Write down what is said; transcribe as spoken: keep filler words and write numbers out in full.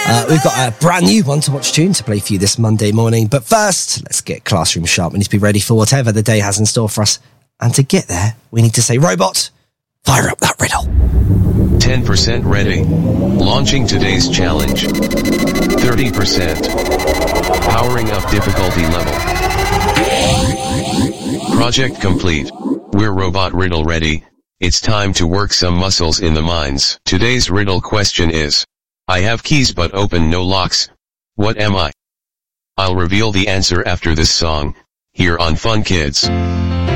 Uh, we've got a brand new one to watch tune to play for you this Monday morning. But first, let's get classroom sharp. We need to be ready for whatever the day has in store for us. And to get there, we need to say, robot, fire up that riddle. ten percent ready. Launching today's challenge. thirty percent. Powering up difficulty level. Project complete. We're robot riddle ready. It's time to work some muscles in the minds. Today's riddle question is, I have keys but open no locks. What am I? I'll reveal the answer after this song, here on Fun Kids.